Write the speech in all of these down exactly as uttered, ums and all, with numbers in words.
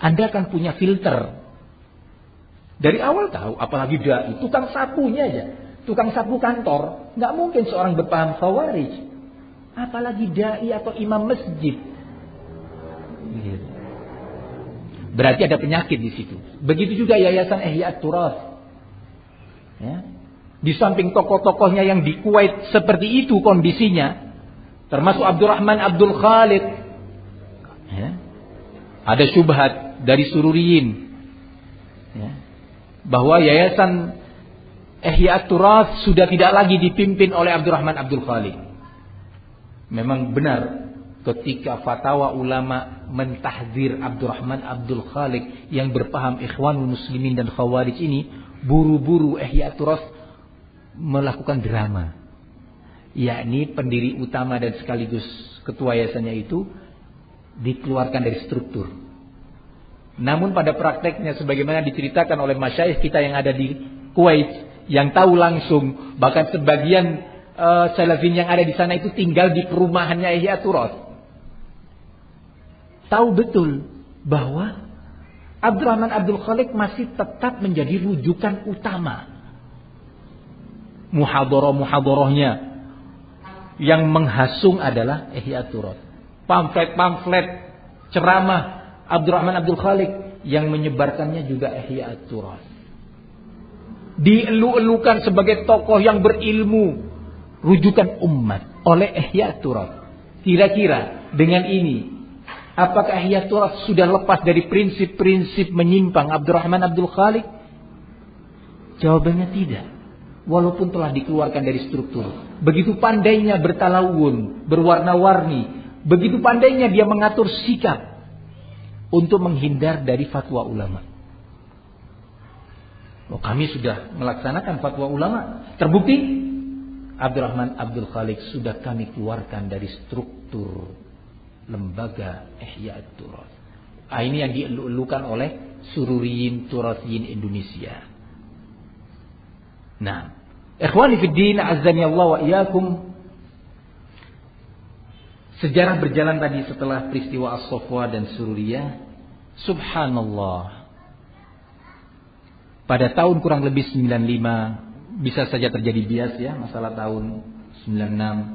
Anda akan punya filter. Dari awal tahu, apalagi dai, tukang sapunya aja. Tukang sapu kantor, nggak mungkin seorang berpaham khawarij. Apalagi dai atau imam masjid. Berarti ada penyakit di situ. Begitu juga Yayasan Ihya Turas. Ya. Di samping tokoh-tokohnya yang di Kuwait seperti itu kondisinya, termasuk Abdurrahman Abdul Khaliq. Ya. Ada syubhat dari Sururiyin. Ya. Bahwa Yayasan Ihya Turas sudah tidak lagi dipimpin oleh Abdurrahman Abdul Khaliq. Memang benar ketika fatwa ulama mentahdzir Abdurrahman Abdul Khaliq yang berpaham Ikhwanul Muslimin dan Khawarij ini, buru-buru Ihya Turas melakukan drama. Yakni pendiri utama dan sekaligus ketua yayasannya itu dikeluarkan dari struktur. Namun pada prakteknya sebagaimana diceritakan oleh masyayikh kita yang ada di Kuwait, yang tahu langsung, bahkan sebagian uh, salafin yang ada di sana itu tinggal di perumahannya Ihya Turas. Tahu betul bahwa Abdurrahman Abdul Khaliq masih tetap menjadi rujukan utama. Muhadharah-muhadharahnya yang menghasung adalah Ihya Turas. Pamflet-pamflet ceramah Abdurrahman Abdul Khaliq yang menyebarkannya juga Ihya Turas. Dielu-elukan sebagai tokoh yang berilmu, rujukan umat oleh Ihya Turas. Kira-kira dengan ini, apakah Ihya Turas sudah lepas dari prinsip-prinsip menyimpang Abdurrahman Abdul Khaliq? Jawabannya tidak. Walaupun telah dikeluarkan dari struktur. Begitu pandainya bertalawun, berwarna-warni. Begitu pandainya dia mengatur sikap untuk menghindar dari fatwa ulama. Oh, kami sudah melaksanakan fatwa ulama. Terbukti Abdurrahman Abdul Khaliq sudah kami keluarkan dari struktur lembaga Ihya Turas. Ah, ini yang dielu-elukan oleh Sururiyin Turasiyin Indonesia. Nah, ikhwani fid din, azzani Allah wa iyyakum. Sejarah berjalan tadi setelah peristiwa As-Safwa dan Sururiyah. Subhanallah. Pada tahun kurang lebih sembilan puluh lima, bisa saja terjadi bias ya, masalah tahun sembilan puluh enam.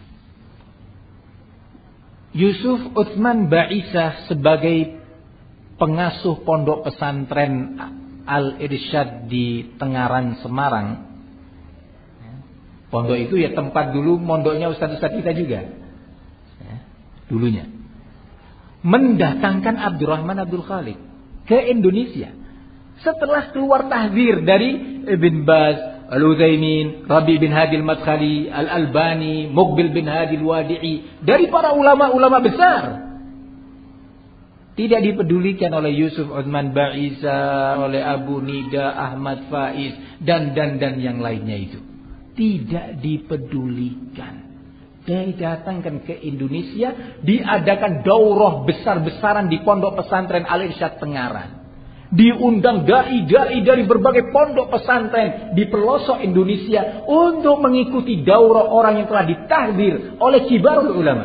Yusuf Utsman Ba'isah sebagai pengasuh pondok pesantren Al-Irsyad di Tengaran, Semarang. Pondok itu ya tempat dulu mondoknya ustaz-ustaz kita juga. Ya, dulunya. Mendatangkan Abdurrahman Abdul Khaliq ke Indonesia. Setelah keluar tahdzir dari Ibn Baz, Al-Utsaimin, Rabi bin Hadi Al-Madkhali, Al-Albani, Muqbil bin Hadi Al-Wadi'i, dari para ulama-ulama besar. Tidak dipedulikan oleh Yusuf Utsman Ba'isah, oleh Abu Nida, Ahmad Faiz, dan dan dan yang lainnya itu. Tidak dipedulikan. Didatangkan ke Indonesia, diadakan daurah besar-besaran di pondok pesantren Al-Irsyad Tengaran. Diundang dai-dai dari berbagai pondok pesantren di pelosok Indonesia untuk mengikuti daurah orang yang telah ditahdzir oleh kibarul ulama.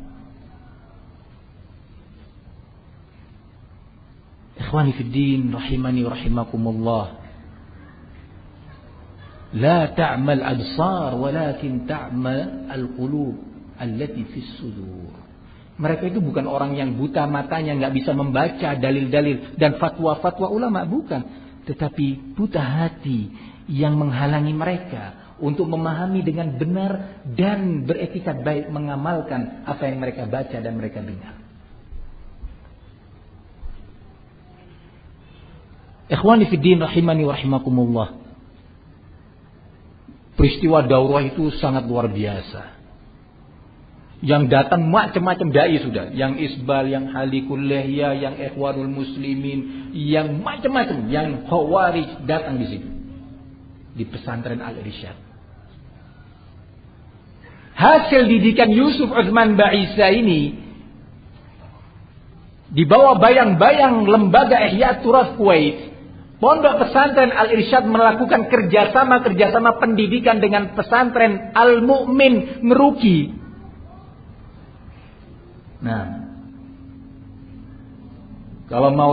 Ikhwani fid din, rahimani rahimakumullah. La ta'mal absar walakin ta'mal al-qulub allati fis sudur. Mereka itu bukan orang yang buta matanya, nggak bisa membaca dalil-dalil dan fatwa-fatwa ulama, bukan. Tetapi buta hati yang menghalangi mereka untuk memahami dengan benar dan beretikat baik mengamalkan apa yang mereka baca dan mereka dengar. Ikhwani fid din, rahimani wa rahimakumullah. Peristiwa daurah itu sangat luar biasa. Yang datang macam-macam dai sudah, yang Isbal, yang Halikul Lihya, yang Ikhwanul Muslimin, yang macam-macam, yang Khawarij datang di situ. Di pesantren Al-Irsyad. Hasil didikan Yusuf Utsman Ba'isah ini di bawah bayang-bayang lembaga Ihya Turas Kuwait. Pondok pesantren Al-Irsyad melakukan kerjasama-kerjasama pendidikan dengan pesantren Al-Mu'min Ngeruki. Nah, kalau mau